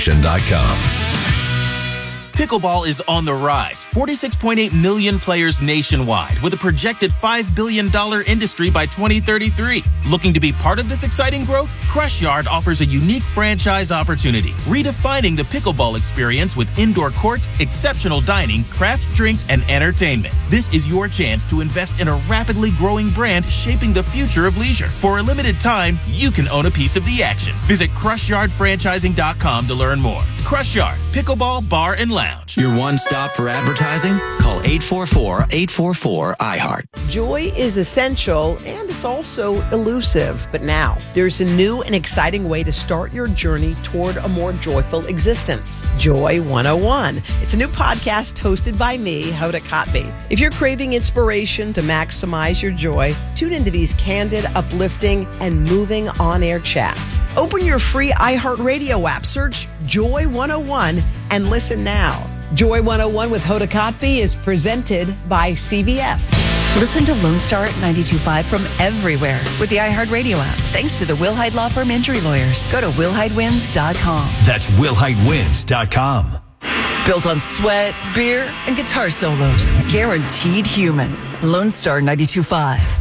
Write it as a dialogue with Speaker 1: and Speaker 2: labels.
Speaker 1: Pickleball is on the rise. 46.8 million players nationwide, with a projected $5 billion industry by 2033. Looking to be part of this exciting growth? Crush Yard offers a unique franchise opportunity, redefining the pickleball experience with indoor court, exceptional dining, craft drinks, and entertainment. This is your chance to invest in a rapidly growing brand shaping the future of leisure. For a limited time, you can own a piece of the action. Visit CrushYardFranchising.com to learn more. Crush Yard, Pickleball Bar and Lounge.
Speaker 2: Your one stop for advertising? Call 844-844-iHeart.
Speaker 3: Joy is essential and it's also elusive. But now, there's a new and exciting way to start your journey toward a more joyful existence. Joy 101. It's a new podcast hosted by me, Hoda Kotb. If you're craving inspiration to maximize your joy, tune into these candid, uplifting, and moving on-air chats. Open your free iHeartRadio app, search Joy 101, and listen now. Joy 101 with Hoda Kotb is presented by CBS.
Speaker 4: Listen to Lone Star at 92.5 from everywhere with the iHeartRadio app. Thanks to the Wilhite Law Firm Injury Lawyers. Go to WilhiteWins.com.
Speaker 5: That's WilhiteWins.com.
Speaker 4: Built on sweat, beer, and guitar solos. Guaranteed human. Lone Star 92.5.